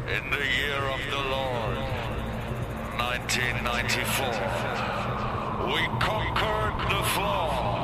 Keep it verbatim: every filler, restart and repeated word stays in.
In the year of the Lord, nineteen ninety-four, we conquered the flaw.